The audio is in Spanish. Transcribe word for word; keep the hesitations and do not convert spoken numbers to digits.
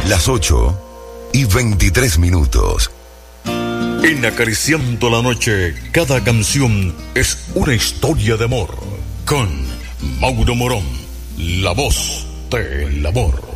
Las ocho y veintitrés minutos. En Acariciando la Noche, cada canción es una historia de amor. Con Mauro Morón, la voz del amor.